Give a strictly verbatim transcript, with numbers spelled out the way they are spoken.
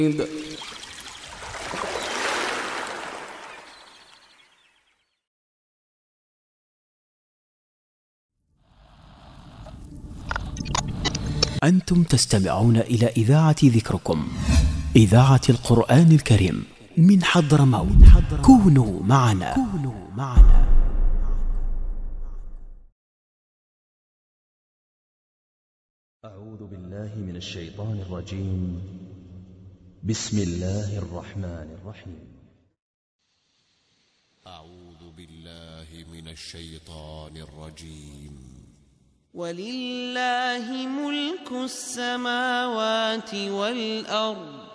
أنتم تستمعون إلى إذاعة ذكركم، إذاعة القرآن الكريم من حضرموت. كونوا معنا. كونوا معنا. أعوذ بالله من الشيطان الرجيم. بسم الله الرحمن الرحيم. أعوذ بالله من الشيطان الرجيم. ولله ملك السماوات والأرض